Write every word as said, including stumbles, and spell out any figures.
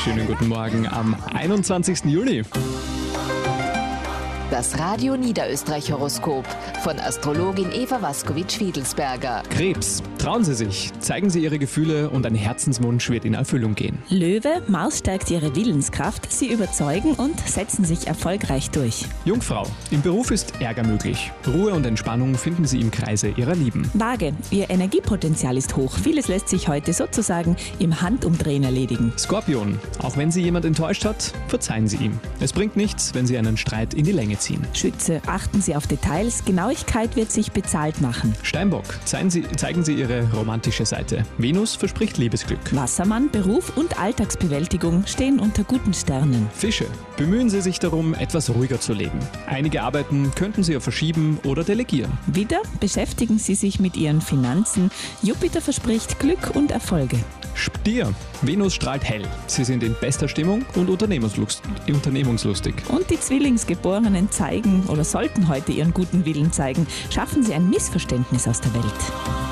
Schönen guten Morgen am einundzwanzigsten Juni. Das Radio Niederösterreich Horoskop von Astrologin Eva Waskowitsch-Fiedelsberger. Krebs, trauen Sie sich, zeigen Sie Ihre Gefühle und ein Herzenswunsch wird in Erfüllung gehen. Löwe, Mars stärkt Ihre Willenskraft, Sie überzeugen und setzen sich erfolgreich durch. Jungfrau, im Beruf ist Ärger möglich. Ruhe und Entspannung finden Sie im Kreise Ihrer Lieben. Waage, Ihr Energiepotenzial ist hoch. Vieles lässt sich heute sozusagen im Handumdrehen erledigen. Skorpion, auch wenn Sie jemand enttäuscht hat, verzeihen Sie ihm. Es bringt nichts, wenn Sie einen Streit in die Länge ziehen. Schütze, achten Sie auf Details, Genauigkeit wird sich bezahlt machen. Steinbock, zeigen Sie, zeigen Sie Ihre romantische Seite. Venus verspricht Liebesglück. Wassermann, Beruf und Alltagsbewältigung stehen unter guten Sternen. Fische, bemühen Sie sich darum, etwas ruhiger zu leben. Einige Arbeiten könnten Sie ja verschieben oder delegieren. Wieder beschäftigen Sie sich mit Ihren Finanzen. Jupiter verspricht Glück und Erfolge. Stier, Venus strahlt hell. Sie sind in bester Stimmung und unternehmungslust- unternehmungslustig. Und die Zwillingsgeborenen zeigen oder sollten heute ihren guten Willen zeigen. Schaffen Sie ein Missverständnis aus der Welt.